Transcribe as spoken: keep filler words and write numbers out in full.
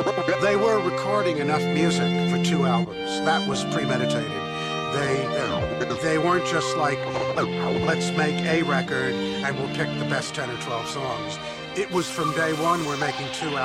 They were recording enough music for two albums. That was premeditated. They they weren't just like, let's make a record and we'll pick the best ten or twelve songs. It was from day one, we're making two albums.